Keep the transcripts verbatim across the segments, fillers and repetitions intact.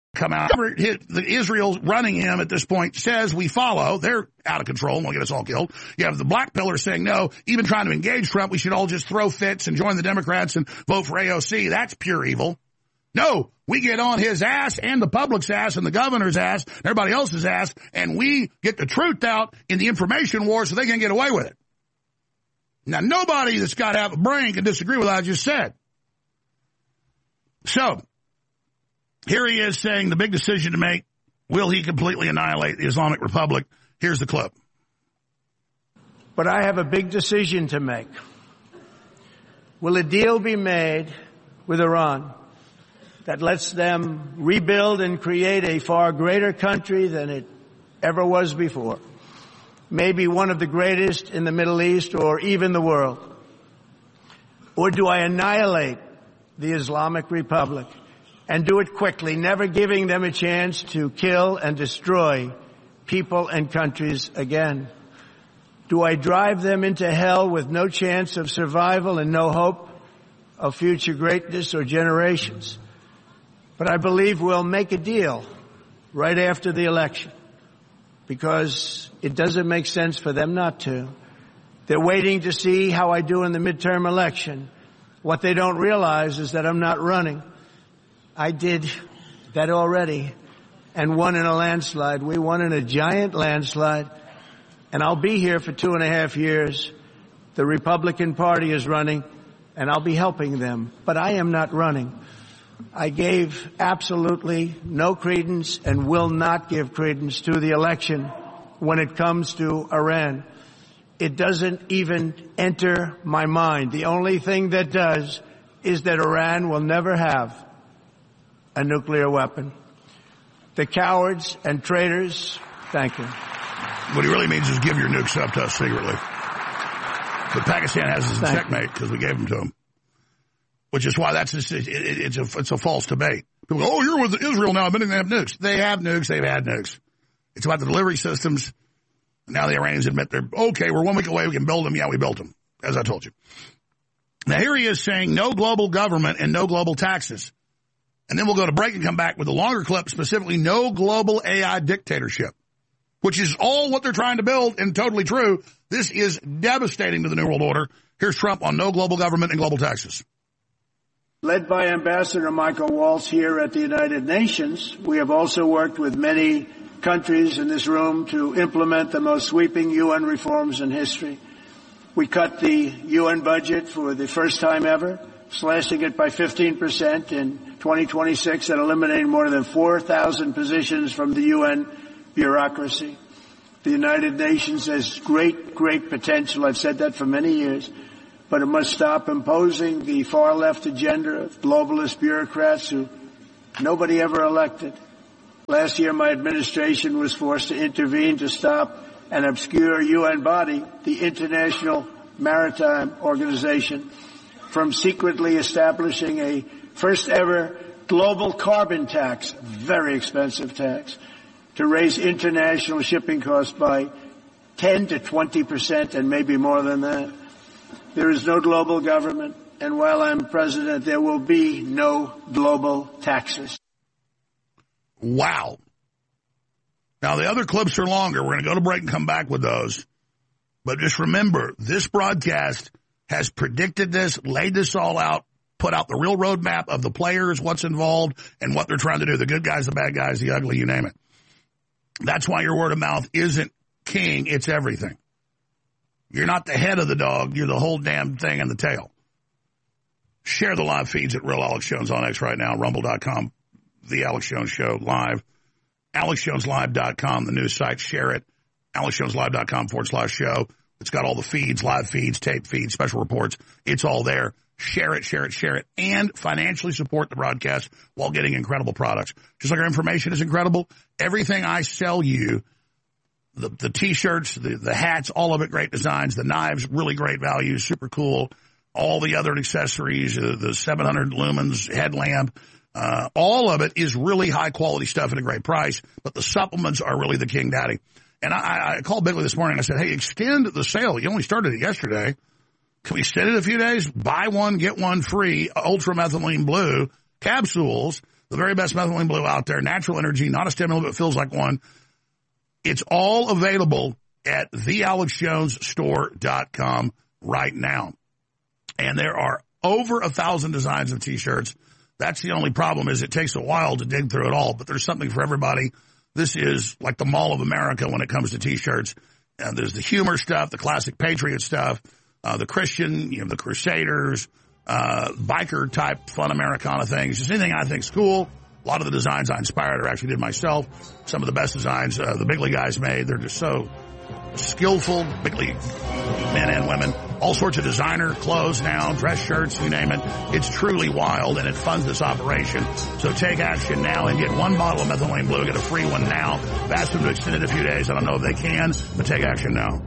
come out. The Israel running him at this point says we follow. They're out of control and will get us all killed. You have the black pillar saying no, even trying to engage Trump, we should all just throw fits and join the Democrats and vote for A O C. That's pure evil. No, we get on his ass and the public's ass and the governor's ass and everybody else's ass, and we get the truth out in the information war so they can get away with it. Now, nobody that's got to have a brain can disagree with what I just said. So, here he is saying the big decision to make, will he completely annihilate the Islamic Republic? Here's the clip. But I have a big decision to make. Will a deal be made with Iran that lets them rebuild and create a far greater country than it ever was before? Maybe one of the greatest in the Middle East or even the world. Or do I annihilate the Islamic Republic and do it quickly, never giving them a chance to kill and destroy people and countries again? Do I drive them into hell with no chance of survival and no hope of future greatness or generations? But I believe we'll make a deal right after the election, because it doesn't make sense for them not to. They're waiting to see how I do in the midterm election. What they don't realize is that I'm not running. I did that already and won in a landslide. We won in a giant landslide, and I'll be here for two and a half years. The Republican Party is running, and I'll be helping them, but I am not running. I gave absolutely no credence and will not give credence to the election when it comes to Iran. It doesn't even enter my mind. The only thing that does is that Iran will never have a nuclear weapon. The cowards and traitors, thank you. What he really means is give your nukes up to us secretly. But Pakistan has us in checkmate because we gave them to them. Which is why that's just, it, it, it's a it's a false debate. People go, oh, you're with Israel now, admitting they have nukes. They have nukes. They've had nukes. It's about the delivery systems. Now the Iranians admit they're, okay, we're one week away. We can build them. Yeah, we built them, as I told you. Now here he is saying no global government and no global taxes. And then we'll go to break and come back with a longer clip, specifically no global A I dictatorship, which is all what they're trying to build and totally true. This is devastating to the New World Order. Here's Trump on no global government and global taxes. Led by Ambassador Michael Waltz here at the United Nations, we have also worked with many countries in this room to implement the most sweeping U N reforms in history. We cut the U N budget for the first time ever, slashing it by fifteen percent in twenty twenty-six and eliminating more than four thousand positions from the U N bureaucracy. The United Nations has great, great potential. I've said that for many years. But it must stop imposing the far-left agenda of globalist bureaucrats who nobody ever elected. Last year, my administration was forced to intervene to stop an obscure U N body, the International Maritime Organization, from secretly establishing a first-ever global carbon tax, very expensive tax, to raise international shipping costs by ten to twenty percent and maybe more than that. There is no global government, and while I'm president, there will be no global taxes. Wow. Now, the other clips are longer. We're going to go to break and come back with those. But just remember, this broadcast has predicted this, laid this all out, put out the real roadmap of the players, what's involved, and what they're trying to do. The good guys, the bad guys, the ugly, you name it. That's why your word of mouth isn't king, it's everything. You're not the head of the dog. You're the whole damn thing and the tail. Share the live feeds at Real Alex Jones on X right now, rumble dot com, The Alex Jones Show live, alex jones live dot com, the news site. Share it, alex jones live dot com forward slash show. It's got all the feeds, live feeds, tape feeds, special reports. It's all there. Share it, share it, share it, and financially support the broadcast while getting incredible products. Just like our information is incredible, everything I sell you, The, the T-shirts, the, the hats, all of it great designs. The knives, really great value, super cool. All the other accessories, uh, the seven hundred lumens headlamp, uh, all of it is really high-quality stuff at a great price, but the supplements are really the king daddy. And I, I called Bigley this morning. I said, hey, extend the sale. You only started it yesterday. Can we extend it a few days? Buy one, get one free, ultramethylene blue capsules the very best methylene blue out there, natural energy, not a stimulant, but feels like one. It's all available at the alex jones store dot com right now. And there are over a thousand designs of T-shirts. That's the only problem, is it takes a while to dig through it all, but there's something for everybody. This is like the Mall of America when it comes to T-shirts. And there's the humor stuff, the classic patriot stuff, uh, the Christian, you know, the Crusaders, uh, biker type fun Americana things. Just anything I think's cool. A lot of the designs I inspired or actually did myself. Some of the best designs uh, the Big League guys made. They're just so skillful, Big League men and women. All sorts of designer clothes now, dress shirts, you name it. It's truly wild, and it funds this operation. So take action now and get one bottle of methylene blue. Get a free one now. Ask them to extend it a few days. I don't know if they can, but take action now.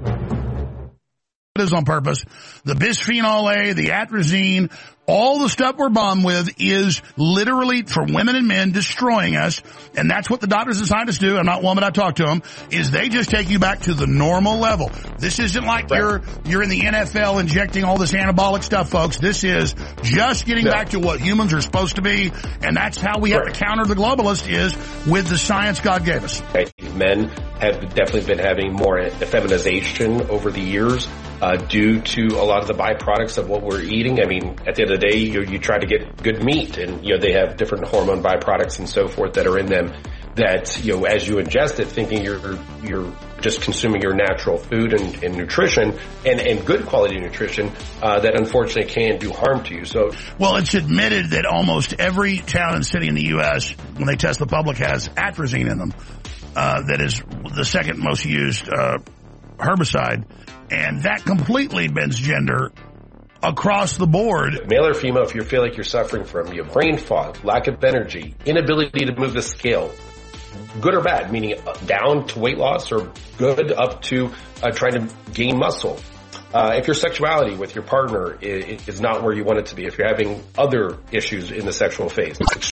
It is on purpose. The bisphenol A, the atrazine, all the stuff we're bummed with is literally, for women and men, destroying us. And that's what the doctors and scientists do. I'm not one, but I talk to them, is they just take you back to the normal level. This isn't like right. you're, you're in the N F L injecting all this anabolic stuff, folks. This is just getting yeah. back to what humans are supposed to be. And that's how we right. have to counter the globalist, is with the science God gave us. Men have definitely been having more effeminization over the years. Uh, due to a lot of the byproducts of what we're eating. I mean, at the end of the day, you, you try to get good meat, and, you know, they have different hormone byproducts and so forth that are in them that, you know, as you ingest it, thinking you're, you're just consuming your natural food and, and nutrition and, and good quality nutrition, uh, that unfortunately can do harm to you. So, well, it's admitted that almost every town and city in the U S, when they test the public, has atrazine in them. Uh, that is the second most used, uh, herbicide. And that completely bends gender across the board. Male or female, if you feel like you're suffering from you know, brain fog, lack of energy, inability to move the scale, good or bad, meaning down to weight loss or good up to uh, trying to gain muscle. Uh, if your sexuality with your partner is, is not where you want it to be, if you're having other issues in the sexual phase,